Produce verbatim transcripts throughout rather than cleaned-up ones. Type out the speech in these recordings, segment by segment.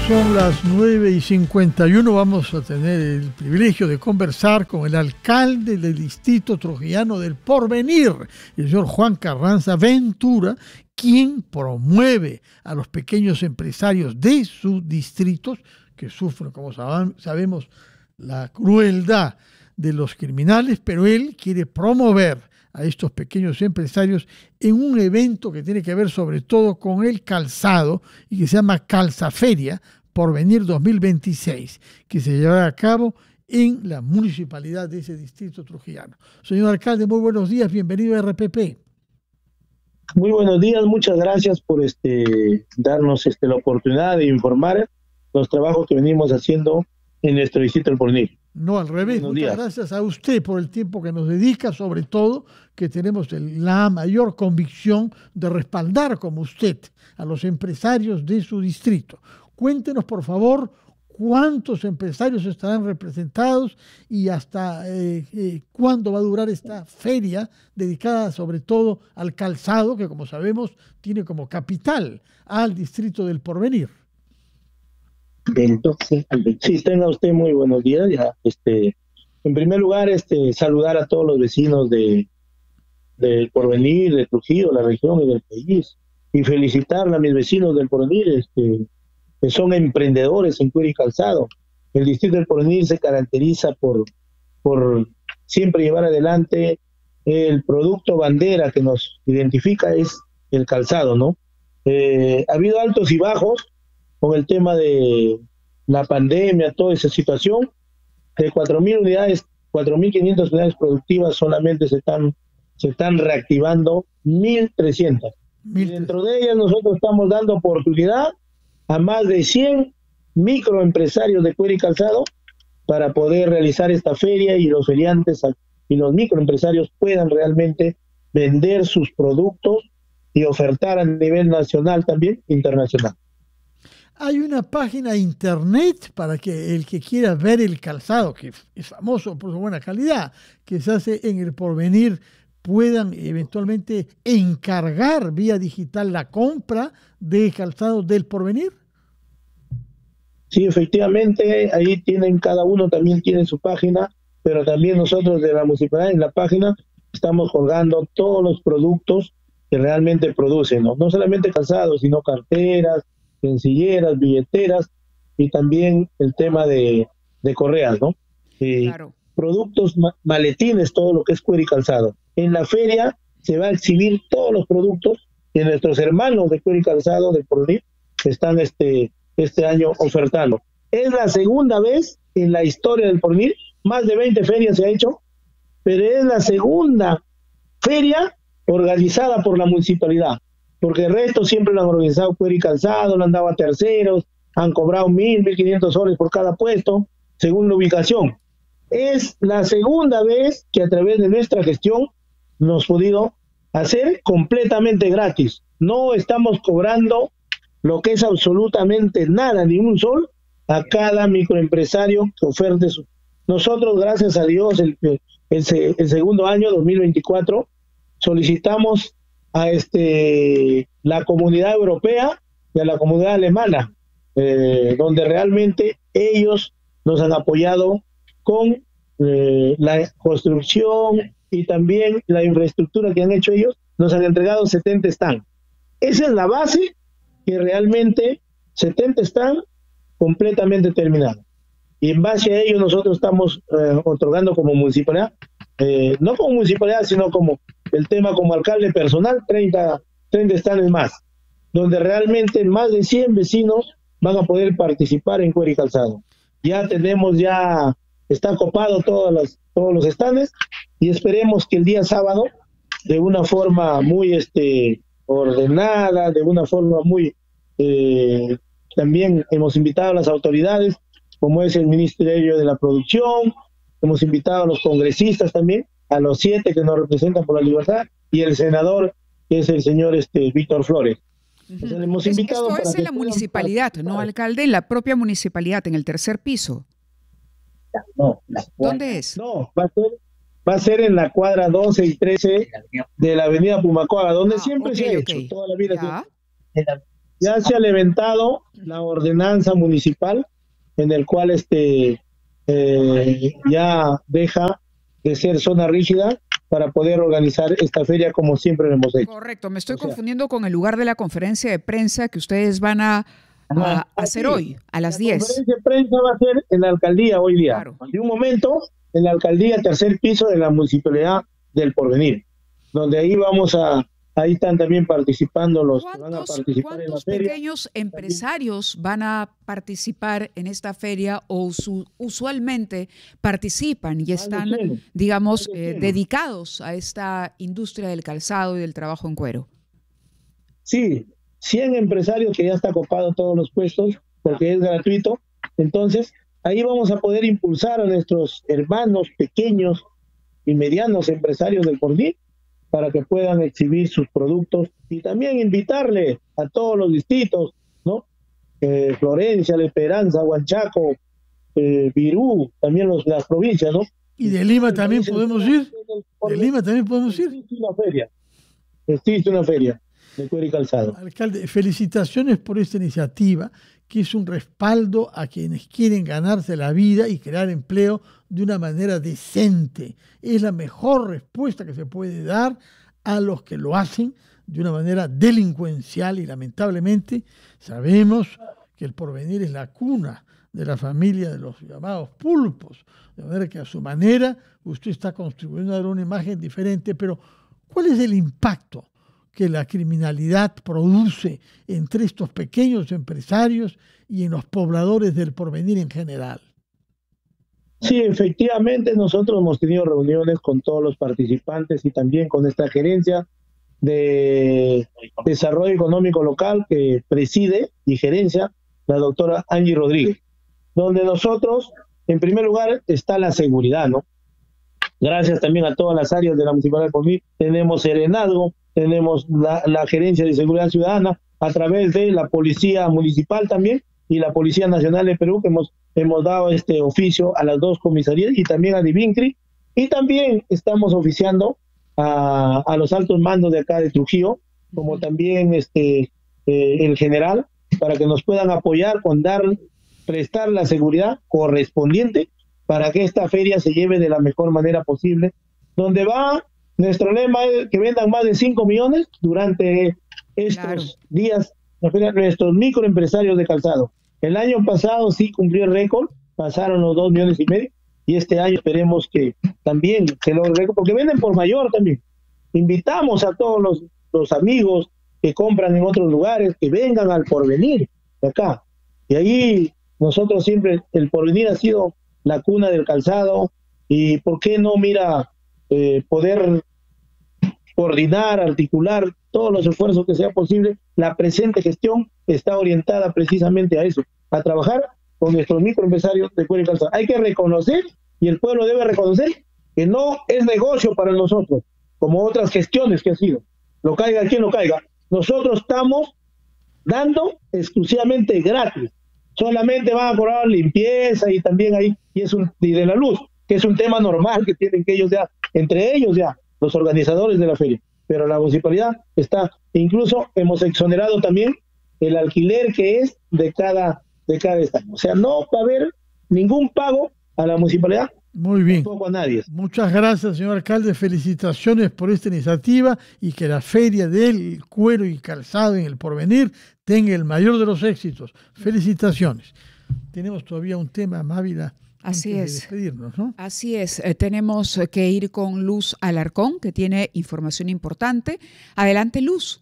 Son las nueve y cincuenta y uno. Vamos a tener el privilegio de conversar con el alcalde del distrito trujillano del Porvenir, el señor Juan Carranza Ventura, quien promueve a los pequeños empresarios de sus distritos que sufren, como sabemos, la crueldad de los criminales, pero él quiere promover a estos pequeños empresarios en un evento que tiene que ver sobre todo con el calzado y que se llama Calzaferia Porvenir dos mil veintiséis, que se llevará a cabo en la municipalidad de ese distrito trujillano. Señor alcalde, muy buenos días, bienvenido a R P P. Muy buenos días, muchas gracias por este darnos este, la oportunidad de informar los trabajos que venimos haciendo en nuestro distrito del Porvenir. No, al revés, buenos muchas días. Gracias a usted por el tiempo que nos dedica, sobre todo que tenemos el, la mayor convicción de respaldar como usted a los empresarios de su distrito. Cuéntenos, por favor, cuántos empresarios estarán representados y hasta eh, eh, cuándo va a durar esta feria dedicada sobre todo al calzado, que como sabemos tiene como capital al distrito del Porvenir. Del doce al veinte. Sí, tenga usted muy buenos días. Ya, este, en primer lugar, este, saludar a todos los vecinos de del Porvenir, de Trujillo, la región y del país, y felicitar a mis vecinos del Porvenir, este, que son emprendedores en cuero y calzado. El distrito del Porvenir se caracteriza por, por siempre llevar adelante el producto bandera que nos identifica, es el calzado, ¿no? Eh, ha habido altos y bajos con el tema de la pandemia, toda esa situación. De cuatro mil unidades, cuatro mil quinientas unidades productivas solamente se están, se están reactivando mil trescientas. Y dentro de ellas nosotros estamos dando oportunidad a más de cien microempresarios de cuero y calzado para poder realizar esta feria y los feriantes y los microempresarios puedan realmente vender sus productos y ofertar a nivel nacional también internacional. Hay una página internet para que el que quiera ver el calzado, que es famoso por su buena calidad, que se hace en el Porvenir, puedan eventualmente encargar vía digital la compra de calzado del Porvenir. Sí, efectivamente, ahí tienen, cada uno también tiene su página, pero también nosotros de la municipalidad en la página estamos colgando todos los productos que realmente producen, ¿no? No solamente calzado, sino carteras, sencilleras, billeteras y también el tema de, de correas, ¿no? Eh, claro. Productos, ma maletines, todo lo que es cuero y calzado. En la feria se va a exhibir todos los productos que nuestros hermanos de cuero y calzado de Porvenir están este, este año ofertando. Es la segunda vez en la historia del Porvenir, más de veinte ferias se ha hecho, pero es la segunda feria organizada por la municipalidad. Porque el resto siempre lo han organizado cuero y calzado, lo han dado a terceros, han cobrado mil, mil quinientos soles por cada puesto, según la ubicación. Es la segunda vez que a través de nuestra gestión nos hemos podido hacer completamente gratis. No estamos cobrando lo que es absolutamente nada, ni un sol, a cada microempresario que oferte su... Nosotros, gracias a Dios, el, el, el segundo año, dos mil veinticuatro, solicitamos a este la comunidad europea y a la comunidad alemana, eh, donde realmente ellos nos han apoyado con eh, la construcción y también la infraestructura que han hecho ellos. Nos han entregado setenta stands. Esa es la base, que realmente setenta stands completamente terminados. Y en base a ello nosotros estamos eh, otorgando como municipalidad, eh, no como municipalidad, sino como el tema como alcalde personal, treinta, treinta stands más, donde realmente más de cien vecinos van a poder participar en cuero y calzado. Ya tenemos, ya está copado todas las, todos los stands y esperemos que el día sábado, de una forma muy este, ordenada, de una forma muy... Eh, también hemos invitado a las autoridades, como es el Ministerio de la Producción, hemos invitado a los congresistas también, a los siete que nos representan por la libertad, y el senador, que es el señor este Víctor Flores. Uh-huh. O sea, hemos invitado Esto es en la municipalidad, ¿no, alcalde? En la propia municipalidad, en el tercer piso. No, ¿Dónde es? No, va a ser, va a ser en la cuadra doce y trece de la avenida Pumacoaga, donde ah, siempre okay, se ha okay. hecho, toda la vida. Se, en, la, ya se ha levantado la ordenanza municipal en el cual este eh, ya deja de ser zona rígida para poder organizar esta feria como siempre lo hemos hecho. Correcto, me estoy o sea, confundiendo con el lugar de la conferencia de prensa que ustedes van a, a hacer sí, hoy, a las diez. La conferencia de prensa va a ser en la alcaldía hoy día. Claro. De un momento, en la alcaldía, tercer piso de la municipalidad del Porvenir, donde ahí vamos a, ahí están también participando los que van a participar en la feria. ¿Cuántos pequeños empresarios van a participar en esta feria o su, usualmente participan y están, digamos, eh, dedicados a esta industria del calzado y del trabajo en cuero? Sí, cien empresarios que ya está copado todos los puestos porque es gratuito. Entonces, ahí vamos a poder impulsar a nuestros hermanos pequeños y medianos empresarios del Porvenir para que puedan exhibir sus productos y también invitarle a todos los distritos, ¿no? Eh, Florencia, La Esperanza, Huanchaco, eh, Virú, también los, las provincias, ¿no? ¿Y de Lima también podemos ir? ¿De Lima también podemos ir? Existe una feria, existe una feria de cuero y calzado. Alcalde, felicitaciones por esta iniciativa, que es un respaldo a quienes quieren ganarse la vida y crear empleo de una manera decente. Es la mejor respuesta que se puede dar a los que lo hacen de una manera delincuencial y lamentablemente sabemos que el Porvenir es la cuna de la familia de los llamados pulpos, de manera que a su manera usted está contribuyendo a dar una imagen diferente, pero ¿cuál es el impacto que la criminalidad produce entre estos pequeños empresarios y en los pobladores del Porvenir en general? Sí, efectivamente, nosotros hemos tenido reuniones con todos los participantes y también con esta gerencia de desarrollo económico local que preside y gerencia la doctora Angie Rodríguez, donde nosotros, en primer lugar, está la seguridad, ¿no? Gracias también a todas las áreas de la Municipalidad de Porvenir, tenemos Serenazgo, tenemos la, la Gerencia de Seguridad Ciudadana, a través de la Policía Municipal también, y la Policía Nacional de Perú, que hemos, hemos dado este oficio a las dos comisarías, y también a Divincri, y también estamos oficiando a, a los altos mandos de acá de Trujillo, como también este eh, el general, para que nos puedan apoyar con dar, prestar la seguridad correspondiente para que esta feria se lleve de la mejor manera posible, donde va, nuestro lema es que vendan más de cinco millones durante estos claro. días, nuestros microempresarios de calzado. El año pasado sí cumplió el récord, pasaron los dos millones y medio, y este año esperemos que también se logre el récord, porque venden por mayor también. Invitamos a todos los, los amigos que compran en otros lugares, que vengan al Porvenir de acá. Y ahí nosotros siempre, el Porvenir ha sido la cuna del calzado, y por qué no, mira, eh, poder coordinar, articular todos los esfuerzos que sea posible. La presente gestión está orientada precisamente a eso, a trabajar con nuestros microempresarios de cuero y calzado. Hay que reconocer, y el pueblo debe reconocer, que no es negocio para nosotros, como otras gestiones que ha sido. Lo caiga quien lo caiga. Nosotros estamos dando exclusivamente gratis. Solamente van a cobrar limpieza y también ahí, y es un, y de la luz, que es un tema normal que tienen que ellos ya, entre ellos ya, los organizadores de la feria. Pero la municipalidad está, incluso hemos exonerado también el alquiler que es de cada, de cada estadio. O sea, no va a haber ningún pago a la municipalidad. Muy bien. Tampoco a nadie. Muchas gracias, señor alcalde. Felicitaciones por esta iniciativa y que la feria del cuero y calzado en el Porvenir tenga el mayor de los éxitos. Felicitaciones. Tenemos todavía un tema, Mávila. Así es. De ¿no? Así es. Eh, tenemos que ir con Luz Alarcón, que tiene información importante. Adelante, Luz.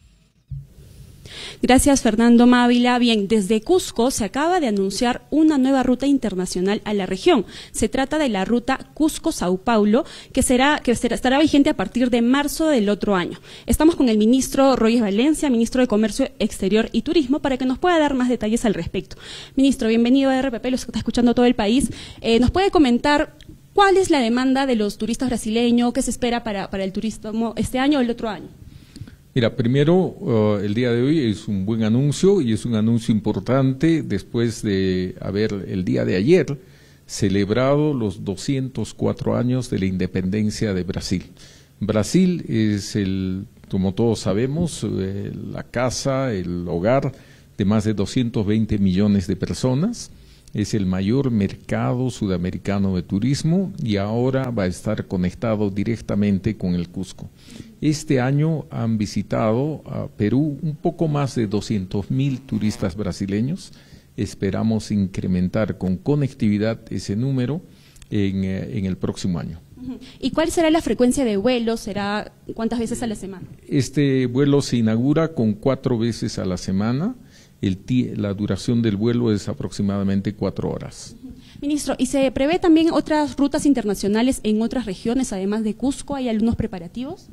Gracias, Fernando Mávila. Bien, desde Cusco se acaba de anunciar una nueva ruta internacional a la región. Se trata de la ruta Cusco-Sao Paulo, que será que será, estará vigente a partir de marzo del otro año. Estamos con el ministro Royes Valencia, ministro de Comercio Exterior y Turismo, para que nos pueda dar más detalles al respecto. Ministro, bienvenido a R P P, los que está escuchando todo el país. Eh, ¿Nos puede comentar cuál es la demanda de los turistas brasileños? ¿Qué se espera para, para el turismo este año o el otro año? Mira, primero, uh, el día de hoy es un buen anuncio y es un anuncio importante después de haber, el día de ayer, celebrado los doscientos cuatro años de la independencia de Brasil. Brasil es el como todos sabemos, eh, la casa, el hogar de más de doscientos veinte millones de personas. Es el mayor mercado sudamericano de turismo y ahora va a estar conectado directamente con el Cusco. Este año han visitado a Perú un poco más de doscientos mil turistas brasileños. Esperamos incrementar con conectividad ese número en, en el próximo año. ¿Y cuál será la frecuencia de vuelos? ¿Será cuántas veces a la semana? Este vuelo se inaugura con cuatro veces a la semana. El la duración del vuelo es aproximadamente cuatro horas. Ministro, ¿y se prevé también otras rutas internacionales en otras regiones, además de Cusco? ¿Hay algunos preparativos?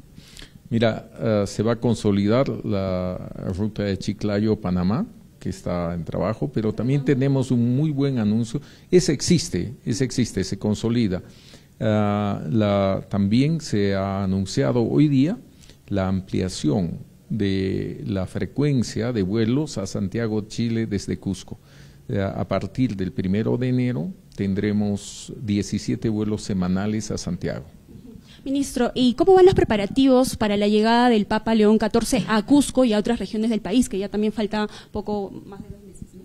Mira, uh, se va a consolidar la ruta de Chiclayo-Panamá, que está en trabajo, pero también tenemos un muy buen anuncio. Ese existe, ese existe, se consolida. Uh, la, también se ha anunciado hoy día la ampliación de la frecuencia de vuelos a Santiago, Chile, desde Cusco. A partir del primero de enero tendremos diecisiete vuelos semanales a Santiago. Ministro, ¿y cómo van los preparativos para la llegada del Papa León catorce a Cusco y a otras regiones del país, que ya también falta poco más de dos meses? ¿No?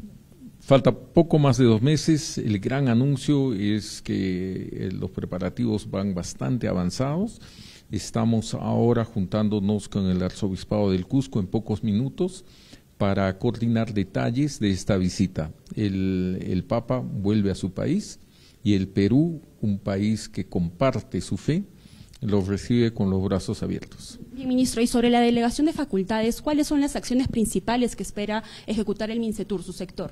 Falta poco más de dos meses. El gran anuncio es que los preparativos van bastante avanzados. Estamos ahora juntándonos con el Arzobispado del Cusco en pocos minutos para coordinar detalles de esta visita. El, el Papa vuelve a su país y el Perú, un país que comparte su fe, lo recibe con los brazos abiertos. Bien, ministro, y sobre la delegación de facultades, ¿cuáles son las acciones principales que espera ejecutar el MINCETUR, su sector?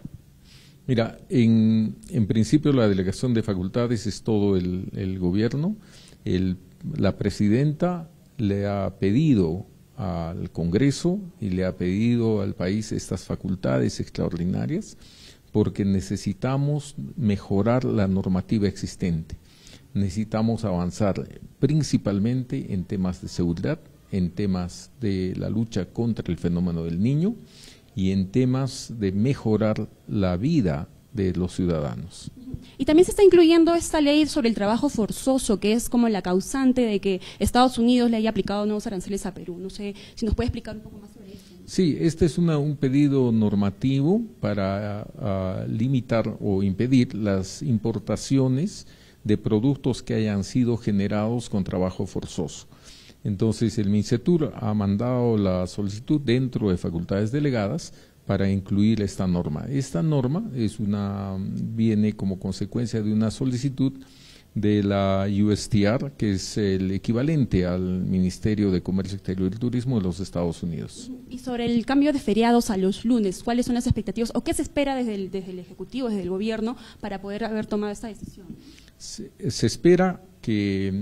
Mira, en, en principio la delegación de facultades es todo el, el gobierno. El La presidenta le ha pedido al Congreso y le ha pedido al país estas facultades extraordinarias porque necesitamos mejorar la normativa existente. Necesitamos avanzar principalmente en temas de seguridad, en temas de la lucha contra el fenómeno del niño y en temas de mejorar la vida de los ciudadanos. Y también se está incluyendo esta ley sobre el trabajo forzoso, que es como la causante de que Estados Unidos le haya aplicado nuevos aranceles a Perú. No sé si nos puede explicar un poco más sobre esto. Sí, este es una, un pedido normativo para uh, limitar o impedir las importaciones de productos que hayan sido generados con trabajo forzoso. Entonces, el MINCETUR ha mandado la solicitud dentro de facultades delegadas para incluir esta norma. Esta norma es una viene como consecuencia de una solicitud de la U S T R, que es el equivalente al Ministerio de Comercio Exterior y Turismo de los Estados Unidos. Y sobre el cambio de feriados a los lunes, ¿cuáles son las expectativas o qué se espera desde el, desde el Ejecutivo, desde el Gobierno, para poder haber tomado esta decisión? Se, se espera que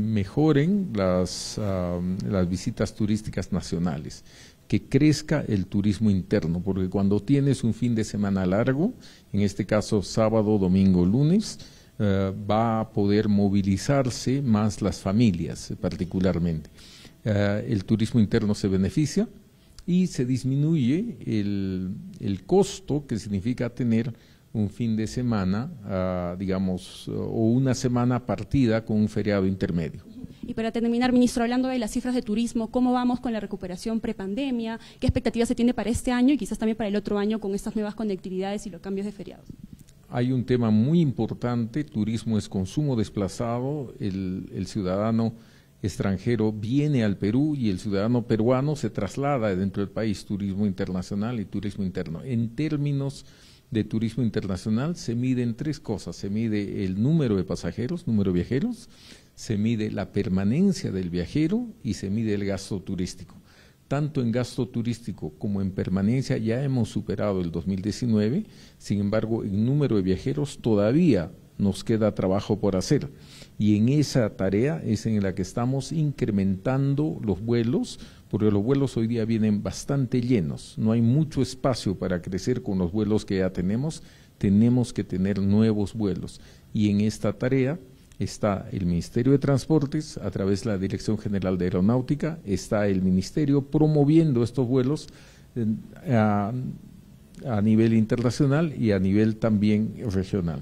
mejoren las, uh, las visitas turísticas nacionales, que crezca el turismo interno, porque cuando tienes un fin de semana largo, en este caso sábado, domingo, lunes, uh, va a poder movilizarse más las familias particularmente. Uh, el turismo interno se beneficia y se disminuye el, el costo que significa tener un fin de semana, uh, digamos, uh, o una semana partida con un feriado intermedio. Y para terminar, ministro, hablando de las cifras de turismo, ¿cómo vamos con la recuperación prepandemia? ¿Qué expectativas se tiene para este año y quizás también para el otro año con estas nuevas conectividades y los cambios de feriados? Hay un tema muy importante, turismo es consumo desplazado, el, el ciudadano extranjero viene al Perú y el ciudadano peruano se traslada dentro del país, turismo internacional y turismo interno. En términos de turismo internacional se miden tres cosas, se mide el número de pasajeros, número de viajeros, se mide la permanencia del viajero y se mide el gasto turístico. Tanto en gasto turístico como en permanencia ya hemos superado el dos mil diecinueve, sin embargo, en número de viajeros todavía nos queda trabajo por hacer. Y en esa tarea es en la que estamos incrementando los vuelos, porque los vuelos hoy día vienen bastante llenos, no hay mucho espacio para crecer con los vuelos que ya tenemos, tenemos que tener nuevos vuelos. Y en esta tarea está el Ministerio de Transportes, a través de la Dirección General de Aeronáutica, está el Ministerio promoviendo estos vuelos eh, a, a nivel internacional y a nivel también regional. Bien,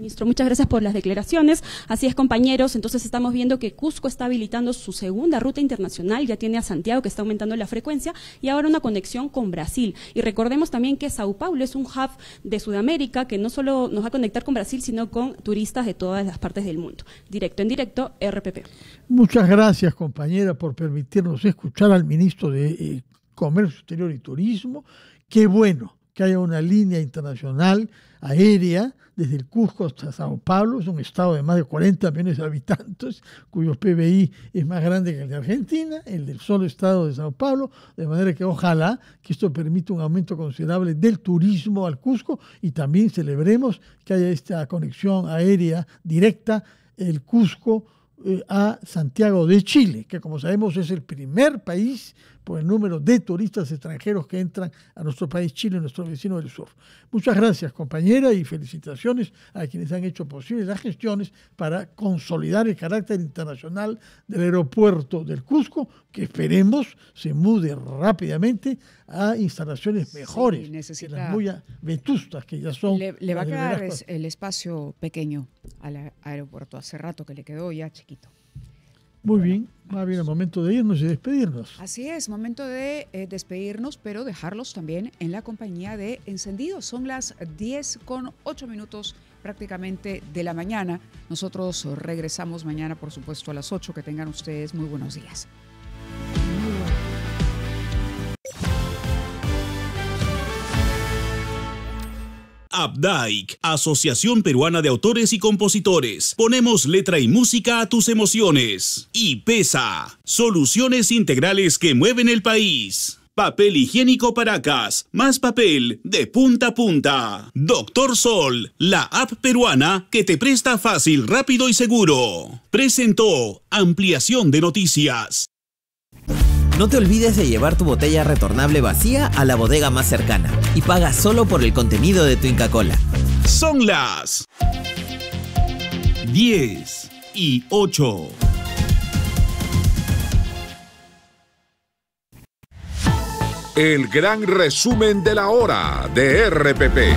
Ministro, muchas gracias por las declaraciones. Así es, compañeros, entonces estamos viendo que Cusco está habilitando su segunda ruta internacional, ya tiene a Santiago que está aumentando la frecuencia y ahora una conexión con Brasil. Y recordemos también que Sao Paulo es un hub de Sudamérica que no solo nos va a conectar con Brasil, sino con turistas de todas las partes del mundo. Directo en directo, R P P. Muchas gracias, compañera, por permitirnos escuchar al ministro de eh, Comercio Exterior y Turismo. Qué bueno que haya una línea internacional aérea desde el Cusco hasta Sao Paulo. Es un estado de más de cuarenta millones de habitantes, cuyo P B I es más grande que el de Argentina, el del solo estado de Sao Paulo, de manera que ojalá que esto permita un aumento considerable del turismo al Cusco y también celebremos que haya esta conexión aérea directa, el Cusco eh, a Santiago de Chile, que como sabemos es el primer país por el número de turistas extranjeros que entran a nuestro país Chile, nuestro vecino del sur. Muchas gracias, compañera, y felicitaciones a quienes han hecho posible las gestiones para consolidar el carácter internacional del aeropuerto del Cusco, que esperemos se mude rápidamente a instalaciones mejores, sí, necesita, que las muy vetustas que ya son. Le, le va a quedar es, el espacio pequeño al aeropuerto, hace rato que le quedó ya chiquito. Muy bien, va bien el momento de irnos y despedirnos. Así es, momento de eh, despedirnos, pero dejarlos también en la compañía de Encendidos. Son las diez con ocho minutos prácticamente de la mañana. Nosotros regresamos mañana, por supuesto, a las ocho. Que tengan ustedes muy buenos días. Updike, Asociación Peruana de Autores y Compositores. Ponemos letra y música a tus emociones. Y PESA, soluciones integrales que mueven el país. Papel higiénico Paracas, más papel de punta a punta. Doctor Sol, la app peruana que te presta fácil, rápido y seguro. Presentó Ampliación de Noticias. No te olvides de llevar tu botella retornable vacía a la bodega más cercana y paga solo por el contenido de tu Inca Kola. Son las diez y ocho. El gran resumen de la hora de R P P.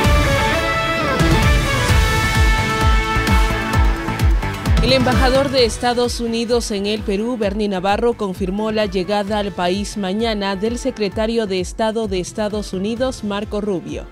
El embajador de Estados Unidos en el Perú, Bernie Navarro, confirmó la llegada al país mañana del secretario de Estado de Estados Unidos, Marco Rubio.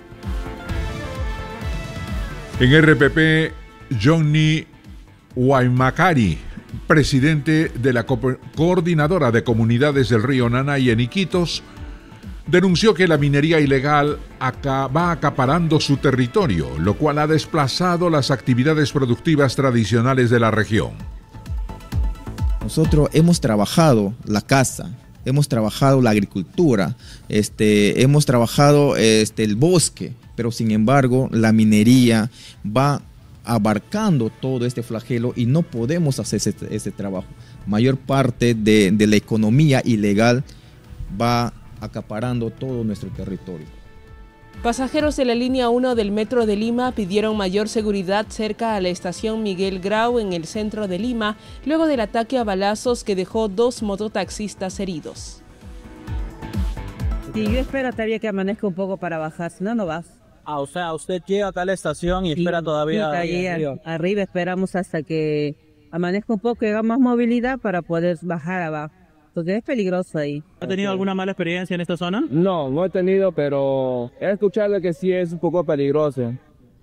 En R P P, Johnny Guaymakari, presidente de la Co- Coordinadora de Comunidades del Río Nanay en Iquitos, denunció que la minería ilegal acá va acaparando su territorio, lo cual ha desplazado las actividades productivas tradicionales de la región. Nosotros hemos trabajado la caza, hemos trabajado la agricultura, este, hemos trabajado este, el bosque, pero sin embargo la minería va abarcando todo este flagelo y no podemos hacer ese, ese trabajo. Mayor parte de, de la economía ilegal va acaparando todo nuestro territorio. Pasajeros de la línea uno del Metro de Lima pidieron mayor seguridad cerca a la estación Miguel Grau en el centro de Lima, luego del ataque a balazos que dejó dos mototaxistas heridos. Sí, yo espero todavía que amanezca un poco para bajar, si no, no vas. Ah, o sea, usted llega acá a la estación y sí, espera todavía. Sí, ahí arriba. arriba esperamos hasta que amanezca un poco y haga más movilidad para poder bajar abajo. Porque es peligroso ahí. ¿Ha tenido alguna mala experiencia en esta zona? No, no he tenido, pero he escuchado que sí es un poco peligroso.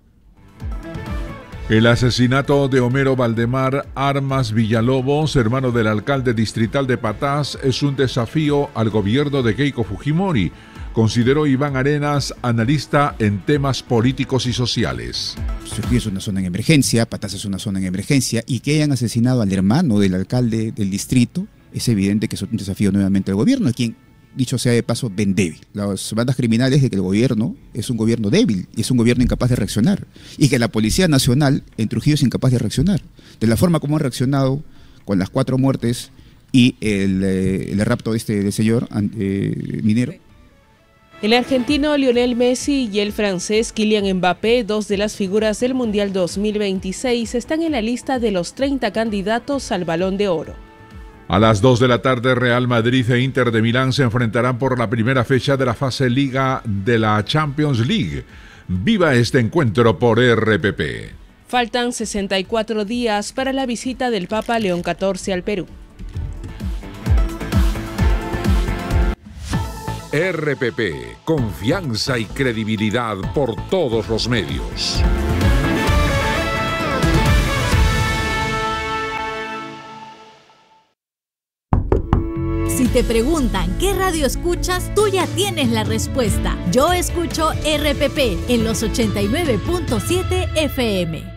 El asesinato de Homero Valdemar Armas Villalobos, hermano del alcalde distrital de Patás, es un desafío al gobierno de Keiko Fujimori, consideró Iván Arenas, analista en temas políticos y sociales. Surquillo es una zona en emergencia, Patás es una zona en emergencia, y que hayan asesinado al hermano del alcalde del distrito, es evidente que es un desafío nuevamente al gobierno, a quien, dicho sea de paso, ven débil. Las bandas criminales de que el gobierno es un gobierno débil, y es un gobierno incapaz de reaccionar, y que la Policía Nacional en Trujillo es incapaz de reaccionar. De la forma como ha reaccionado con las cuatro muertes y el, eh, el rapto de este del señor eh, minero. El argentino Lionel Messi y el francés Kylian Mbappé, dos de las figuras del Mundial dos mil veintiséis, están en la lista de los treinta candidatos al Balón de Oro. A las dos de la tarde, Real Madrid e Inter de Milán se enfrentarán por la primera fecha de la fase Liga de la Champions League. Viva este encuentro por R P P. Faltan sesenta y cuatro días para la visita del Papa León catorce al Perú. R P P, confianza y credibilidad por todos los medios. Si te preguntan qué radio escuchas, tú ya tienes la respuesta. Yo escucho R P P en los ochenta y nueve punto siete F M.